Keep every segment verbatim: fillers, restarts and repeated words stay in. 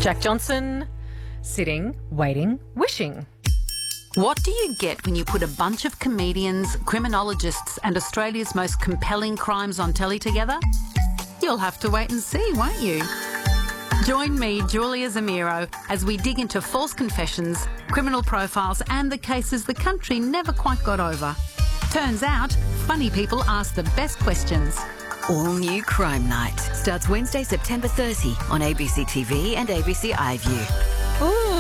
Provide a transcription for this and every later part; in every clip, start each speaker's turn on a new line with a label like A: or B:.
A: Jack Johnson, sitting, waiting, wishing.
B: What do you get when you put a bunch of comedians, criminologists and Australia's most compelling crimes on telly together? You'll have to wait and see, won't you? Join me, Julia Zamiro, as we dig into false confessions, criminal profiles and the cases the country never quite got over. Turns out, funny people ask the best questions.
C: All New Crime Night starts Wednesday, September thirtieth on A B C T V and A B C iView.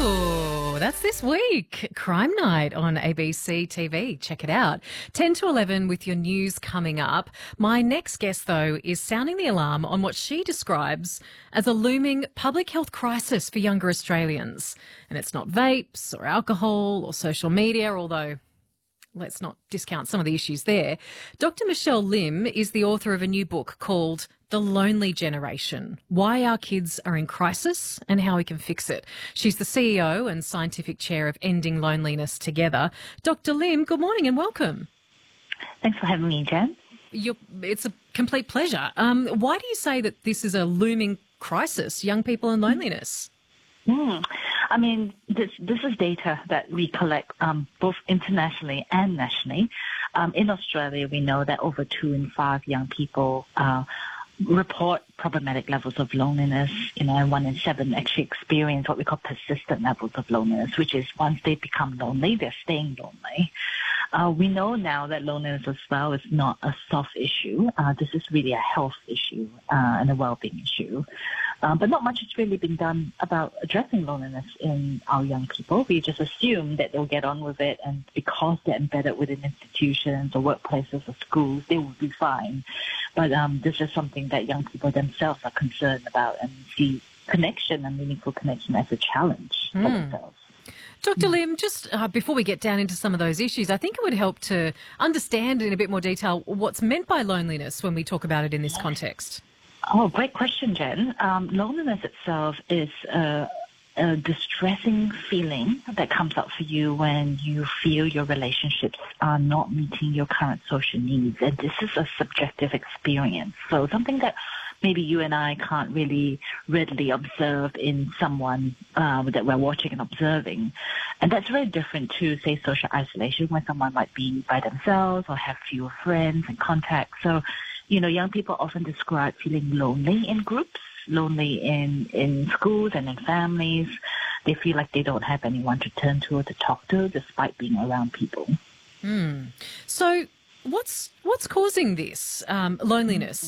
A: Ooh, that's this week. Crime Night on A B C T V. Check it out. ten to eleven with your news coming up. My next guest, though, is sounding the alarm on what she describes as a looming public health crisis for younger Australians. And it's not vapes or alcohol or social media, although let's not discount some of the issues there. Doctor Michelle Lim is the author of a new book called The Lonely Generation, Why Our Kids Are in Crisis and How We Can Fix It. She's the C E O and scientific chair of Ending Loneliness Together. Doctor Lim, good morning and welcome.
D: Thanks for having me, Jen.
A: You're, it's a complete pleasure. Um, why do you say that this is a looming crisis, young people and loneliness?
D: Mm. I mean, this this is data that we collect um, both internationally and nationally. Um, in Australia, we know that over two in five young people uh, report problematic levels of loneliness. You know, and one in seven actually experience what we call persistent levels of loneliness, which is once they become lonely, they're staying lonely. Uh, we know now that loneliness as well is not a soft issue. Uh, this is really a health issue uh, and a well-being issue. Uh, but not much has really been done about addressing loneliness in our young people. We just assume that they'll get on with it, and because they're embedded within institutions or workplaces or schools, they will be fine. But um, this is something that young people themselves are concerned about and see connection and meaningful connection as a challenge mm. for themselves.
A: Doctor Lim, just uh, before we get down into some of those issues, I think it would help to understand in a bit more detail what's meant by loneliness when we talk about it in this context.
D: Oh, great question, Jen. Um, loneliness itself is a, a distressing feeling that comes up for you when you feel your relationships are not meeting your current social needs. And this is a subjective experience. So something that maybe you and I can't really readily observe in someone uh, that we're watching and observing. And that's very different to, say, social isolation, when someone might be by themselves or have fewer friends and contacts. So, you know, young people often describe feeling lonely in groups, lonely in, in schools and in families. They feel like they don't have anyone to turn to or to talk to despite being around people.
A: Mm. So what's what's causing this um, loneliness?